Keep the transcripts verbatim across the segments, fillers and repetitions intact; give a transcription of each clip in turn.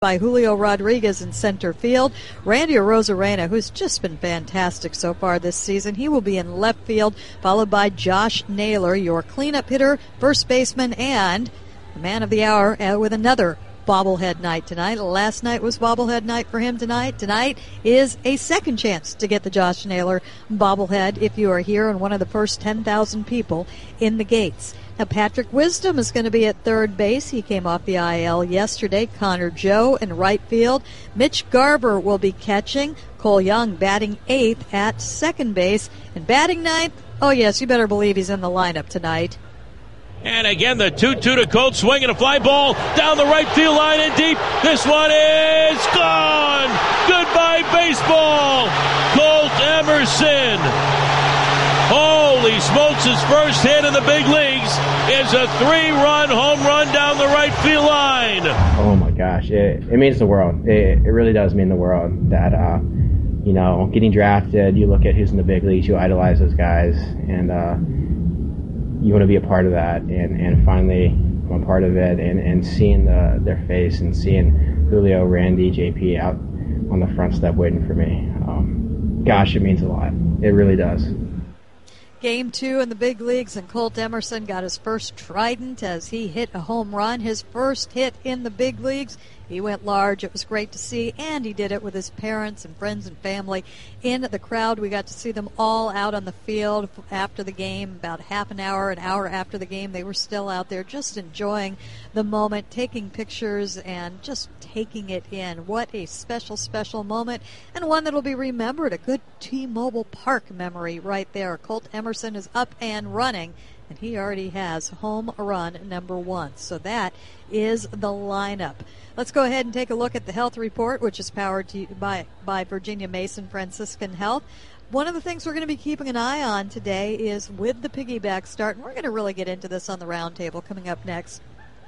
by Julio Rodriguez in center field. Randy Arozarena, who's just been fantastic so far this season, he will be in left field, followed by Josh Naylor, your cleanup hitter, first baseman, and the man of the hour uh, with another bobblehead night tonight. Last night was bobblehead night for him tonight. Tonight is a second chance to get the Josh Naylor bobblehead if you are here and one of the first ten thousand people in the gates. Now, Patrick Wisdom is going to be at third base. He came off the I L yesterday. Connor Joe in right field. Mitch Garber will be catching. Cole Young batting eighth at second base. And batting ninth, oh yes, you better believe he's in the lineup tonight. And again, the two two to Colt, swinging a fly ball down the right field line and deep. This one is gone. Goodbye, baseball. Colt Emerson. Holy smokes, his first hit in the big leagues is a three-run home run down the right field line. Oh, my gosh. It, it means the world. It, it really does mean the world that, uh, you know, getting drafted, you look at who's in the big leagues, you idolize those guys, and uh, you want to be a part of that. And, and finally, I'm a part of it, and, and seeing the, their face and seeing Julio, Randy, J P out on the front step waiting for me. Um, gosh, it means a lot. It really does. Game two in the big leagues, and Colt Emerson got his first trident as he hit a home run. His first hit in the big leagues. He went large. It was great to see, and he did it with his parents and friends and family in the crowd. We got to see them all out on the field after the game, about half an hour, an hour after the game. They were still out there just enjoying the moment, taking pictures, and just taking it in. What a special, special moment, and one that will be remembered, a good T-Mobile Park memory right there. Colt Emerson is up and running, and he already has home run number one. So that is the lineup. Let's go ahead and take a look at the health report, which is powered to, by, by Virginia Mason Franciscan Health. One of the things we're going to be keeping an eye on today is with the piggyback start, and we're going to really get into this on the roundtable coming up next.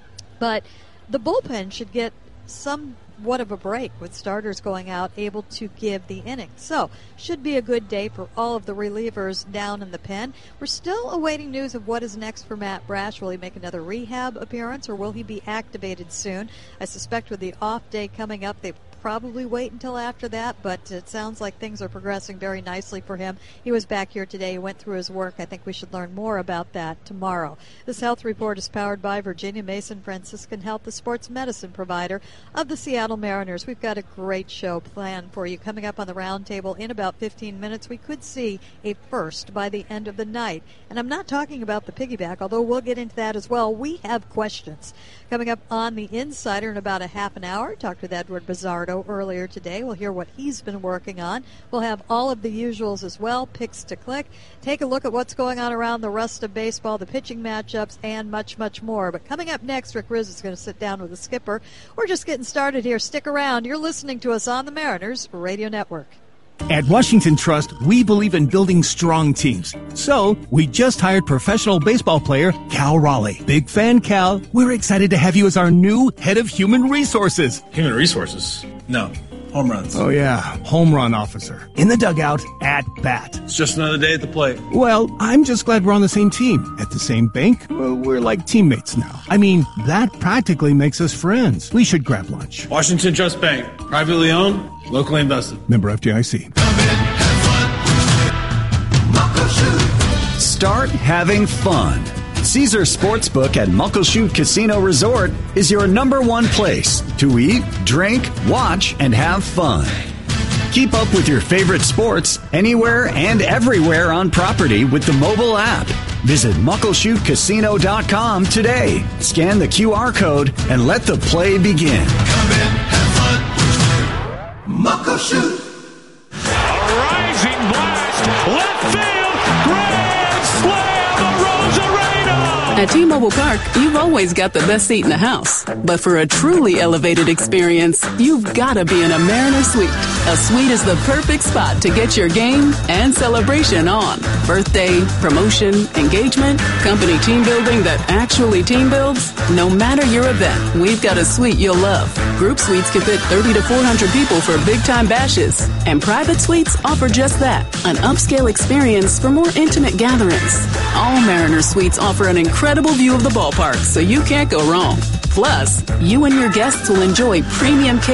But the bullpen should get somewhat of a break with starters going out, able to give the inning. So, should be a good day for all of the relievers down in the pen. We're still awaiting news of what is next for Matt Brash. Will he make another rehab appearance, or will he be activated soon? I suspect with the off day coming up, they probably wait until after that, but it sounds like things are progressing very nicely for him. He was back here today. He went through his work. I think we should learn more about that tomorrow. This health report is powered by Virginia Mason Franciscan Health, the sports medicine provider of the Seattle Mariners. We've got a great show planned for you. Coming up on the roundtable in about fifteen minutes, we could see a first by the end of the night. And I'm not talking about the piggyback, although we'll get into that as well. We have questions. Coming up on the Insider in about a half an hour, talked with Edward Bizzardo earlier today. We'll hear what he's been working on. We'll have all of the usuals as well, picks to click, take a look at what's going on around the rest of baseball, the pitching matchups, and much, much more. But coming up next, Rick Rizzs is going to sit down with the skipper. We're just getting started here. Stick around. You're listening to us on the Mariners Radio Network. At Washington Trust, we believe in building strong teams. So, we just hired professional baseball player Cal Raleigh. Big fan, Cal. We're excited to have you as our new head of human resources. Human resources? No. Home runs. Oh, yeah. Home run officer. In the dugout, at bat. It's just another day at the plate. Well, I'm just glad we're on the same team. At the same bank, well, we're like teammates now. I mean, that practically makes us friends. We should grab lunch. Washington Trust Bank. Privately owned, locally invested. Member F D I C. Come in, have fun. Muckleshoot. Start having fun. Caesar Sportsbook at Muckleshoot Casino Resort is your number one place to eat, drink, watch, and have fun. Keep up with your favorite sports anywhere and everywhere on property with the mobile app. Visit muckleshoot casino dot com today. Scan the Q R code and let the play begin. Come in, have fun. Muckleshoot. A rising blast, left field, grand slam, Arozarena. At T-Mobile Park, you've always got the best seat in the house. But for a truly elevated experience, you've got to be in a Mariner Suite. A suite is the perfect spot to get your game and celebration on. Birthday, promotion, engagement, company team building that actually team builds. No matter your event, we've got a suite you'll love. Group suites can fit thirty to four hundred people for big-time bashes. And private suites offer just that, an upscale experience for more intimate gatherings. All Mariner Suites offer an incredible view of the ballpark, so you can't go wrong. Plus, you and your guests will enjoy premium